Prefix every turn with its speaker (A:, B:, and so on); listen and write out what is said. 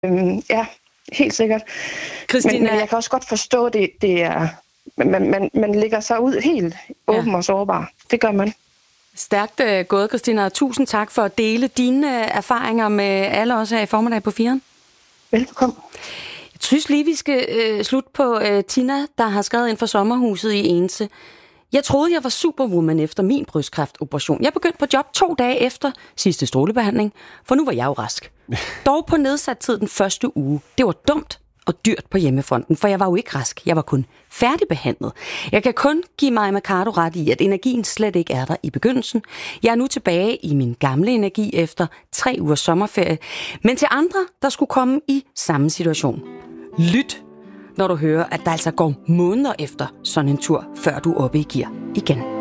A: Ja, helt sikkert. Men jeg kan også godt forstå, at det er... Man lægger sig ud helt åben og sårbar. Det gør man.
B: Stærkt gået, Christina. Tusind tak for at dele dine erfaringer med alle os her i formiddag på 4'eren.
A: Velkommen.
B: Jeg synes lige, vi skal slutte på Tina, der har skrevet ind for sommerhuset i Ense. Jeg troede, jeg var superwoman efter min brystkræftoperation. Jeg begyndte på job 2 dage efter sidste strålebehandling, for nu var jeg jo rask. Dog på nedsat tid den første uge. Det var dumt og dyrt på hjemmefronten, for jeg var jo ikke rask. Jeg var kun færdigbehandlet. Jeg kan kun give Maja Mercado ret i, at energien slet ikke er der i begyndelsen. Jeg er nu tilbage i min gamle energi efter 3 ugers sommerferie. Men til andre, der skulle komme i samme situation. Lyt, når du hører, at der altså går måneder efter sådan en tur, før du er oppe i gear igen.